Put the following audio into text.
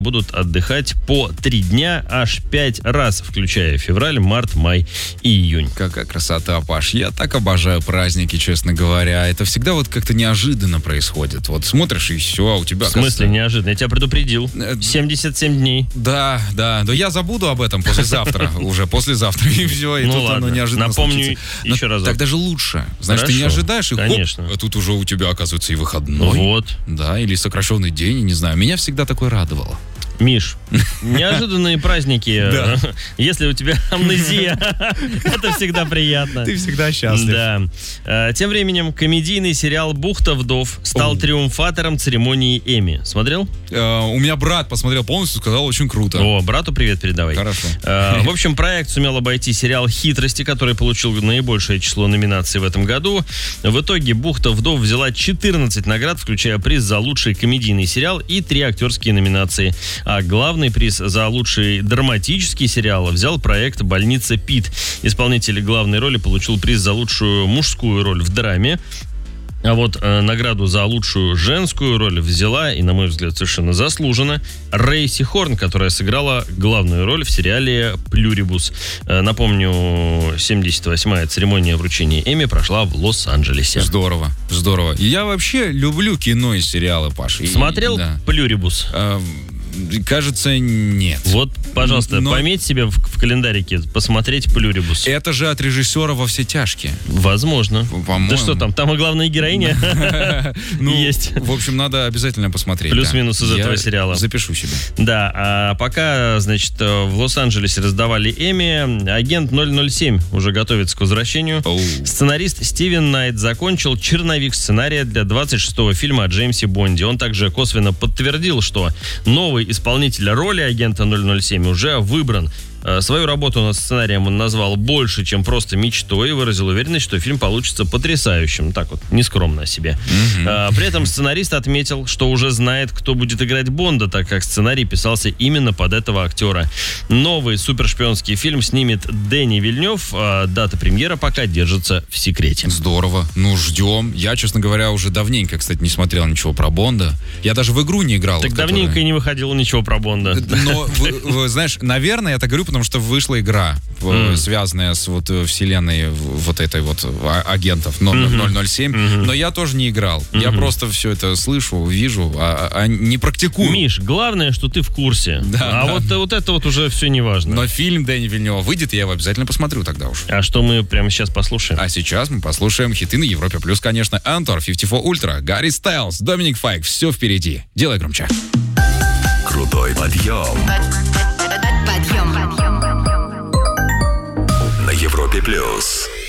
будут отдыхать по 3 дня, аж 5 раз, включая февраль, март, май и июнь. Какая красота, Паш. Я так обожаю праздники, честно говоря. Это всегда вот как-то неожиданно происходит. Вот смотришь, и все, а у тебя... В смысле неожиданно? Я тебя предупредил. 77 дней. Да. Но я забуду об этом послезавтра. Уже послезавтра. И все. И Ну тут ладно, оно неожиданно напомню случится. еще разок. Так даже лучше. Знаешь, Хорошо, ты не ожидаешь, и конечно. хоп, а тут уже у тебя, оказывается, и выходной. Вот. Да, или сокращенный день, не знаю. Меня всегда такое радовало. Миш, неожиданные праздники. Да. Если у тебя амнезия, это всегда приятно. Ты всегда счастлив. Да. Тем временем комедийный сериал «Бухта вдов» стал триумфатором церемонии Эмми. Смотрел? У меня брат посмотрел полностью, сказал, очень круто. О, брату привет передавай. Хорошо. В общем, проект сумел обойти сериал «Хитрости», который получил наибольшее число номинаций в этом году. В итоге «Бухта вдов» взяла 14 наград, включая приз за лучший комедийный сериал и 3 актерские номинации. А главный приз за лучший драматический сериал взял проект «Больница Пит». Исполнитель главной роли получил приз за лучшую мужскую роль в драме. А вот награду за лучшую женскую роль взяла, и, на мой взгляд, совершенно заслуженно, Рейси Хорн, которая сыграла главную роль в сериале «Плюрибус». Напомню, 78-я церемония вручения Эмми прошла в Лос-Анджелесе. Здорово. И я вообще люблю кино и сериалы, Паша. Смотрел «Плюрибус»? Кажется, нет. Вот, пожалуйста, пометь себе в календарике посмотреть «Плюрибус». Это же от режиссера «Во все тяжкие». Возможно. По-моему. Да что там? Там и главная героиня есть. В общем, надо обязательно посмотреть. Плюс-минус из этого сериала. Запишу себе. Да, а пока, значит, в Лос-Анджелесе раздавали Эмми, агент 007 уже готовится к возвращению. Сценарист Стивен Найт закончил черновик сценария для 26-го фильма о Джеймсе Бонде. Он также косвенно подтвердил, что новый исполнитель роли агента 007 уже выбран. Свою работу над сценарием он назвал больше, чем просто мечтой, и выразил уверенность, что фильм получится потрясающим. Так вот, нескромно о себе. При этом сценарист отметил, что уже знает, кто будет играть Бонда, так как сценарий писался именно под этого актера. Новый супершпионский фильм снимет Дэнни Вильнев, а дата премьеры пока держится в секрете. Здорово. Ну, ждем. Я, честно говоря, уже давненько, кстати, не смотрел ничего про Бонда. Я даже в игру не играл. Так давненько и не выходило ничего про Бонда. Но, знаешь, наверное, я так говорю, потому что вышла игра, связанная с вот вселенной вот этой вот агентов 007, но я тоже не играл. Я просто все это слышу, вижу, а не практикую. Миш, главное, что ты в курсе. Вот это вот уже все не важно. Но фильм Дэнни Вильнева выйдет, и я его обязательно посмотрю тогда уж. А что мы прямо сейчас послушаем? А сейчас мы послушаем хиты на Европе+, конечно. Антор, 54 Ультра, Гарри Стайлз, Доминик Файк. Все впереди. Делай громче. Крутой подъем. На Европе+.